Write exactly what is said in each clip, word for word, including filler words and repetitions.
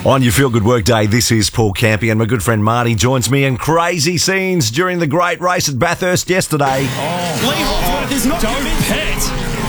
On your Feel Good Work Day, this is Paul Campy, and my good friend Marty joins me in crazy scenes during the great race at Bathurst yesterday. Oh, Lee Holdsworth is not Don't pet.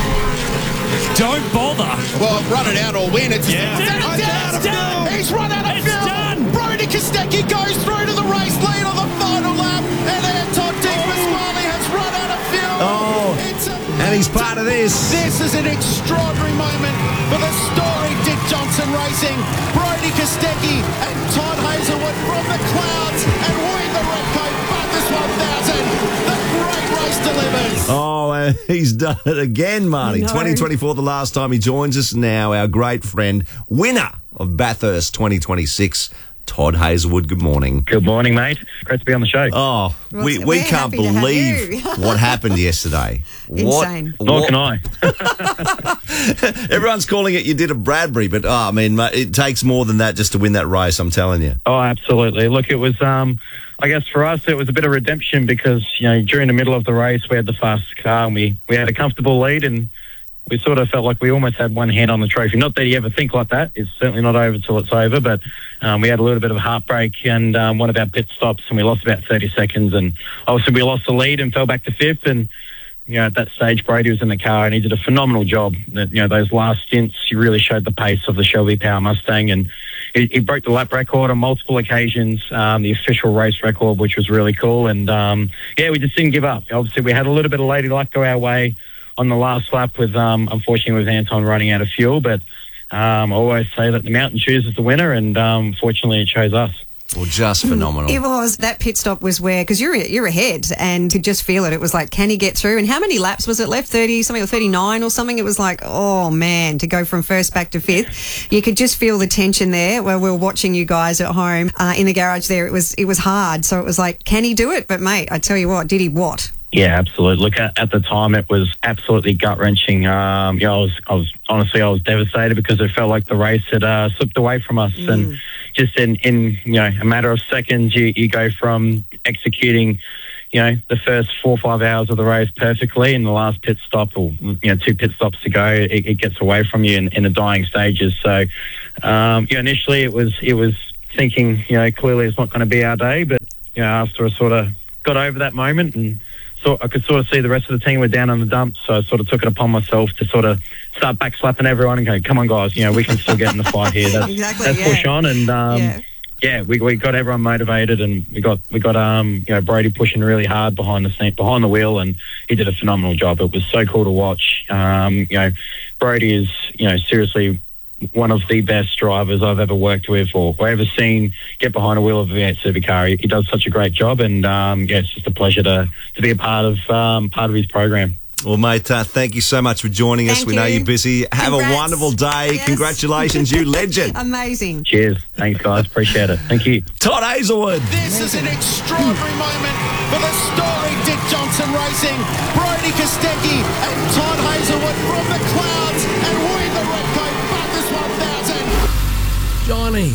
Don't bother. Well, run it out or win. It's, yeah. it's, it's, it's, done. it's done. He's run out of it's fuel. Done. Brodie Kostecki goes through to the race lead on the final lap, and Anton De Pasquale has run out of fuel. Oh, it's a, and he's part of this. This is an extraordinary moment for the story Dick Johnson Racing. Brodie Kostecki and Todd Hazelwood from the clouds and win the Repco Bathurst one thousand. The great race delivers. Oh, and he's done it again, Marty. No. twenty twenty-four, the last time he joins us now, our great friend, winner of Bathurst twenty twenty-six, Todd Hazelwood. Good morning. Good morning, mate. Great to be on the show. Oh, Well, we, we're we can't happy to have believe you. what happened yesterday. Insane. What, Nor what- can I. Everyone's calling it you did a Bradbury, but, oh, I mean, it takes more than that just to win that race, I'm telling you. Oh, absolutely. Look, it was, um, I guess for us, it was a bit of redemption because, you know, during the middle of the race, we had the fastest car and we, we had a comfortable lead and we sort of felt like we almost had one hand on the trophy. Not that you ever think like that. It's certainly not over till it's over, but um, we had a little bit of a heartbreak and um, one of our pit stops and we lost about thirty seconds and obviously we lost the lead and fell back to fifth and, you know, at that stage, Brodie was in the car and he did a phenomenal job. That, you know, those last stints, he really showed the pace of the Shelby Power Mustang and he, he broke the lap record on multiple occasions, um, the official race record, which was really cool. And, um, yeah, we just didn't give up. Obviously, we had a little bit of lady luck go our way on the last lap with, um, unfortunately, with Anton running out of fuel. But um, I always say that the mountain chooses the winner, and um, fortunately, it chose us. Well, just phenomenal. It was. That pit stop was where, because you're you're ahead and could just feel it. It was like, can he get through? And how many laps was it left? thirty something or thirty-nine or something? It was like, oh man, to go from first back to fifth. You could just feel the tension there. While we were watching you guys at home uh, in the garage there, it was it was hard. So it was like, can he do it? But mate, I tell you what, did he what? Yeah, absolutely. Look, at, at the time, it was absolutely gut wrenching. Um, you know, I was, I was honestly, I was devastated because it felt like the race had uh, slipped away from us, mm. and just in, in you know a matter of seconds, you, you go from executing, you know, the first four or five hours of the race perfectly, and the last pit stop, or you know, two pit stops to go, it, it gets away from you in, in the dying stages. So, um, you know, initially it was, it was thinking, you know, clearly it's not going to be our day, but you know, after I sort of got over that moment and. So I could sort of see the rest of the team were down on the dumps, so I sort of took it upon myself to sort of start backslapping everyone and go, come on, guys, you know, we can still get in the fight here. That's, exactly, that's yeah. push on. And, um, yeah, yeah we, we got everyone motivated and we got, we got um, you know, Brodie pushing really hard behind the scene, behind the wheel, and he did a phenomenal job. It was so cool to watch. Um, you know, Brodie is, you know, seriously one of the best drivers I've ever worked with or, or ever seen get behind a wheel of a V eight supercar. He, he does such a great job, and um, yeah, it's just a pleasure to, to be a part of um, part of his program. Well, mate, uh, thank you so much for joining us. Thank we know you. you're busy. Have Congrats. a wonderful day. Yes. Congratulations, you legend. Amazing. Cheers. Thanks, guys. Appreciate it. Thank you. Todd Hazelwood. This is an extraordinary moment for the story Dick Johnson Racing. Brodie Kostecki and Todd Hazelwood from the clouds and win the Repco Bathurst one thousand. Johnny.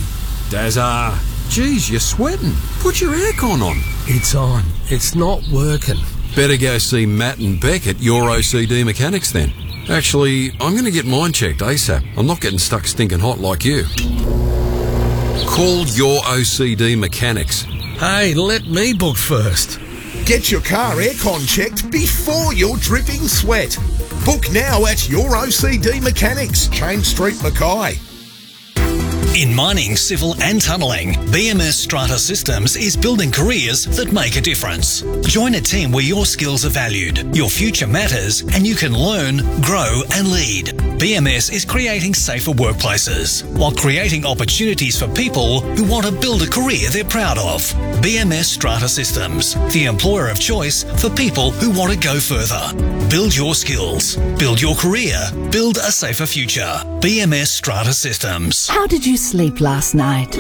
Dazza. Geez, you're sweating. Put your aircon on. It's on. It's not working. Better go see Matt and Beck at Your O C D Mechanics then. Actually, I'm going to get mine checked ASAP. I'm not getting stuck stinking hot like you. Call Your O C D Mechanics. Hey, let me book first. Get your car aircon checked before you're dripping sweat. Book now at Your O C D Mechanics, James Street, Mackay. In mining, civil and tunnelling, B M S Strata Systems is building careers that make a difference. Join a team where your skills are valued, your future matters, and you can learn, grow and lead. B M S is creating safer workplaces while creating opportunities for people who want to build a career they're proud of. B M S Strata Systems, the employer of choice for people who want to go further. Build your skills, build your career, build a safer future. B M S Strata Systems. How did you sleep last night?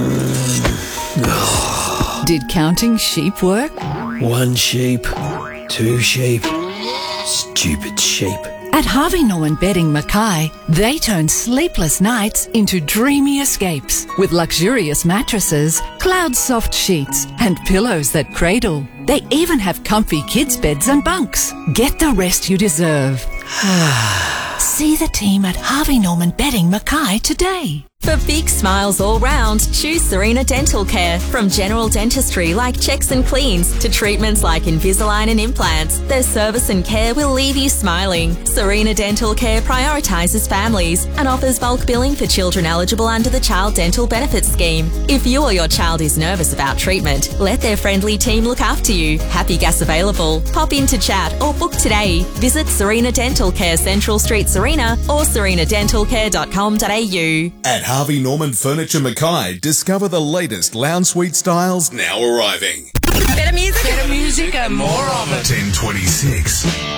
Did counting sheep work? One sheep, two sheep, stupid sheep. At Harvey Norman Bedding Mackay, they turn sleepless nights into dreamy escapes with luxurious mattresses, cloud-soft sheets, and pillows that cradle. They even have comfy kids' beds and bunks. Get the rest you deserve. See the team at Harvey Norman Bedding Mackay today. For big smiles all round, choose Serena Dental Care. From general dentistry like checks and cleans to treatments like Invisalign and implants, their service and care will leave you smiling. Serena Dental Care prioritises families and offers bulk billing for children eligible under the Child Dental Benefits Scheme. If you or your child is nervous about treatment, let their friendly team look after you. Happy Gas available. Pop in to chat or book today. Visit Serena Dental Care, Central Street, Serena, or serena dental care dot com dot a u. At Harvey Norman Furniture Mackay, discover the latest lounge suite styles now arriving. Better music. Better music and more of it. ten twenty-six.